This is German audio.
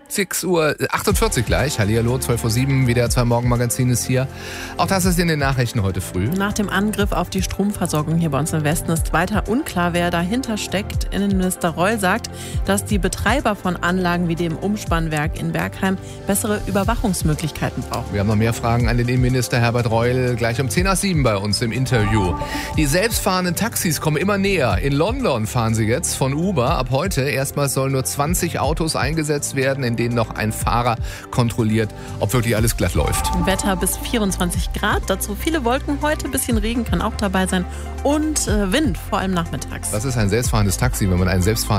6:48 Uhr gleich. Hallihallo, 12:07 Uhr, WDR 2 Morgenmagazin ist hier. Auch das ist in den Nachrichten heute früh. Nach dem Angriff auf die Stromversorgung hier bei uns im Westen ist weiter unklar, wer dahinter steckt. Innenminister Reul sagt, dass die Betreiber von Anlagen wie dem Umspannwerk in Bergheim bessere Überwachungsmöglichkeiten brauchen. Wir haben noch mehr Fragen an den Innenminister Herbert Reul gleich um 6:50 bei uns im Interview. Die selbstfahrenden Taxis kommen immer näher. In London fahren sie jetzt von Uber. Ab heute erstmals sollen nur 20 Autos eingesetzt werden, in denen noch ein Fahrer kontrolliert, ob wirklich alles glatt läuft. Wetter bis 24 Grad, dazu viele Wolken heute, bisschen Regen kann auch dabei sein und Wind, vor allem nachmittags. Was ist ein selbstfahrendes Taxi, wenn man einen selbstfahrenden